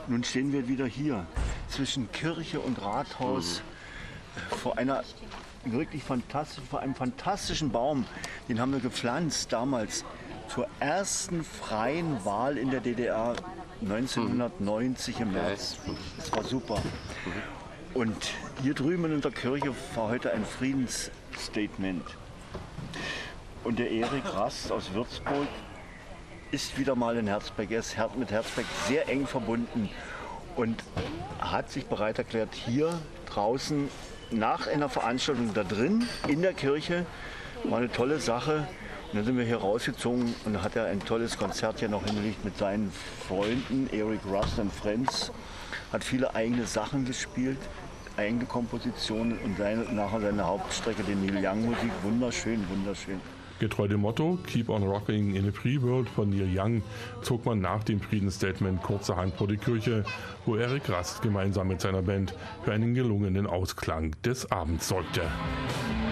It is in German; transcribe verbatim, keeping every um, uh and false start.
Nun stehen wir wieder hier zwischen Kirche und Rathaus mhm. vor einer wirklich fantastischen, vor einem fantastischen Baum. Den haben wir gepflanzt damals zur ersten freien Wahl in der D D R neunzehnhundertneunzig im März. Das war super. Und hier drüben in der Kirche war heute ein Friedensstatement. Und der Erik Rast aus Würzburg ist wieder mal in Herzberg. Er ist mit Herzberg sehr eng verbunden und hat sich bereit erklärt, hier draußen nach einer Veranstaltung da drin in der Kirche, war eine tolle Sache. Und dann sind wir hier rausgezogen und hat er ein tolles Konzert hier noch hingelegt mit seinen Freunden, Eric Rust and Friends. Hat viele eigene Sachen gespielt, eigene Kompositionen und seine, nachher seine Hauptstrecke, die Neil Young Musik. Wunderschön, wunderschön. Getreu dem Motto Keep on Rocking in a Free World von Neil Young zog man nach dem Friedensstatement kurzerhand vor die Kirche, wo Eric Rast gemeinsam mit seiner Band für einen gelungenen Ausklang des Abends sorgte.